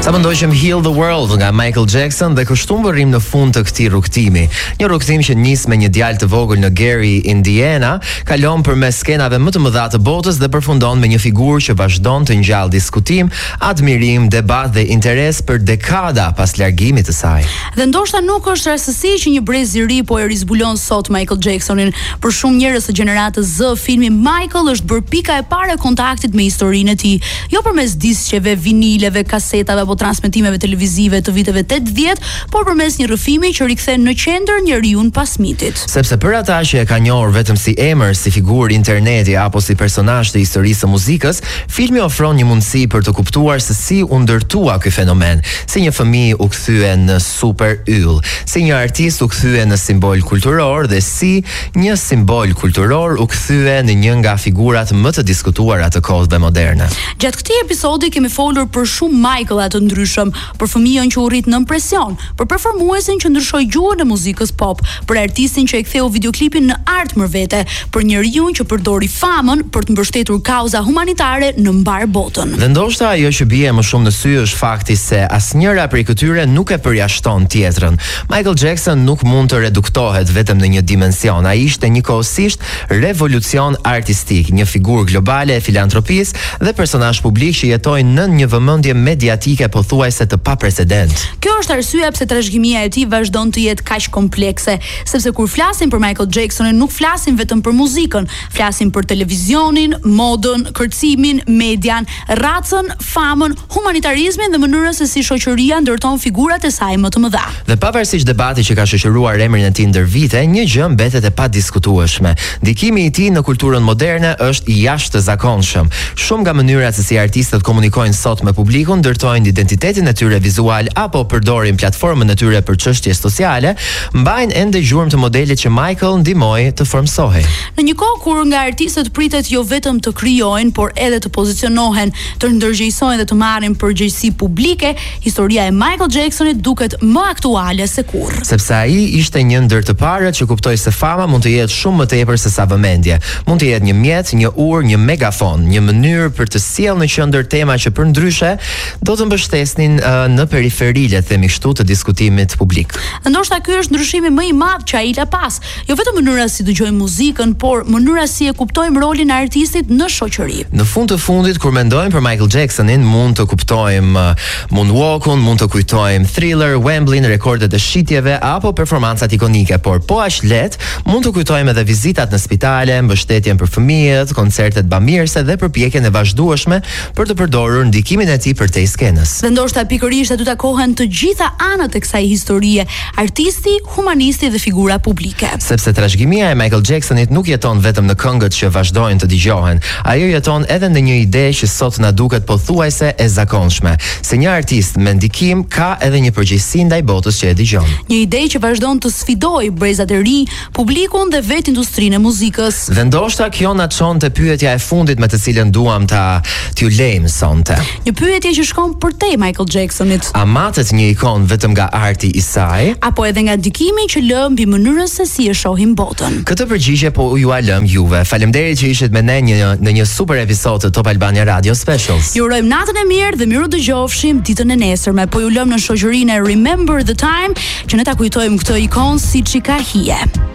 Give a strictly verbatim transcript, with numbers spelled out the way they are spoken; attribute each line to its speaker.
Speaker 1: Sa më ndoqëm Heal the World nga Michael Jackson dhe kështu mbërrim në fund të këtij rrugtimi. Një rrugtim që nis me një djalë të vogël në Gary, Indiana, kalon përmes skenave më të mëdha të botës dhe përfundon me një figurë që vazhdon të ngjall diskutim, admirim, debat dhe interes për dekada pas largimit të saj.
Speaker 2: Dhe ndoshta nuk është rastësi që një brez i ri po e rizbulon sot Michael Jacksonin. Për shumë njerëz të gjeneratës Z, filmi Michael është bërë pika e parë e kontaktit me historinë e tij, jo përmes diskeve, vinileve, kasetave apo transmetimeve televizive të viteve tetëdhjetë, por përmes një rrëfimi që rikthen në qendër njeriu pas mitit.
Speaker 1: Sepse për ata që e kanë njohur vetëm si emër, si figurë interneti apo si personazh të historisë së muzikës, filmi ofron një mundësi për të kuptuar se si u ndërtua ky fenomen, si një fëmijë u kthye në super yll, si një artist u kthye në simbol kulturor dhe si një simbol kulturor u kthye në një nga figurat më të diskutuara të kohëve moderne.
Speaker 2: Gjatë këtij episodi kemi folur për shumë Michael të ndryshëm, për fëmijën që u rrit në impresion, për performuesin që ndryshoi gjuhën e muzikës pop, për artistin që e ktheu videoklipin në art mërvete, për njeriu që përdori famën për të mbështetur kauza humanitare në mbar botën.
Speaker 1: Dhe ndoshta ajo që bie më shumë në sy është fakti se asnjëra prej këtyre nuk e përjashton tjetrën. Michael Jackson nuk mund të reduktohet vetëm në një dimension. Ai ishte njëkohësisht revolucion artistik, një figurë globale e filantropisë dhe personazh publik që jetoi në një vëmendje mediatike pothuajse të paprecedent.
Speaker 2: Kjo është arsyeja pse trashëgimia e tij vazhdon të jetë kaq komplekse, sepse kur flasim për Michael Jacksonin nuk flasim vetëm për muzikën, flasim për televizionin, modën, kërcimin, median, racën, famën, humanitarizmin dhe mënyrën se si shoqëria ndërton figurat e saj më të mëdha.
Speaker 1: Dhe pavarësisht debatit që ka shoqëruar emrin e tij ndër vite, një gjë mbetet e padiskutueshme. Ndikimi i tij në kulturën moderne është i jashtëzakonshëm. Shumë nga mënyrat se si artistët komunikojnë sot me publikun, ndërtojnë identitetin e tyre vizual apo përdorin platformën e tyre për çështje sociale, mbajnë ende gjurmë të modelit që Michael ndihmoi të formsohej.
Speaker 2: Në një kohë kur nga artistët pritet jo vetëm të krijojnë, por edhe të pozicionohen, të ndërgjegjësojnë dhe të marrin përgjegjësi publike, historia e Michael Jacksonit duket më aktuale se kurrë.
Speaker 1: Sepse ai ishte një ndër të parët që kuptoi se fama mund të jetë shumë më tepër se sa vëmendje. Mund të jetë një mjet, një urë, një megafon, një mënyrë për të sjellë në qendër tema që përndryshe do të mbështesnin uh, në periferi, le të themi kështu, të diskutimit publik.
Speaker 2: Ndoshta ky është ndryshimi më i madh që ai la pas. Jo vetëm mënyra si dëgjojmë muzikën, por mënyra si e kuptojmë rolin e artistit në shoqëri.
Speaker 1: Në fund të fundit, kur mendojmë për Michael Jacksonin, mund të kuptojmë uh, Moonwalk-un, mund të kujtojmë Thriller, Wembley, rekordet e shitjeve apo performancat ikonike, por po aq lehtë mund të kujtojmë edhe vizitat në spitale, mbështetjen për fëmijët, koncertet bamirëse dhe përpjekjen e vazhdueshme për të përdorur ndikimin e tij përtej skenës.
Speaker 2: Dhe ndoshta pikërisht aty takohen të gjitha anët e kësaj historie, artisti, humanisti dhe figura publike.
Speaker 1: Sepse trashëgimia e Michael Jacksonit nuk jeton vetëm në këngët që vazhdojnë të dëgjohen, ajo jeton edhe në një ide që sot na duket pothuajse e zakonshme, se një artist me ndikim ka edhe një përgjegjësi ndaj botës që e dëgjon.
Speaker 2: Një ide që vazhdon të sfidojë brezat e rinj, publikun dhe vetë industrinë e muzikës.
Speaker 1: Dhe ndoshta kjo na çon te pyetja e fundit me të cilën duam ta t'ju lejmë sonte.
Speaker 2: Një pyetje që shkon përtej Michael Jacksonit.
Speaker 1: A matet një ikon vetëm nga arti i saj,
Speaker 2: apo edhe nga ndikimi që lë mbi mënyrën se si e shohim botën?
Speaker 1: Këtë përgjigje po ju a lëm juve. Faleminderit që ishit me ne një, në një super episod të Top Albania Radio Specials.
Speaker 2: Ju urojmë natën e mirë dhe miru dëgjofshim ditën e nesërme. Po ju lëm në shoqërinë Remember the Time që ne ta kujtojmë këtë ikon siç i ka hije.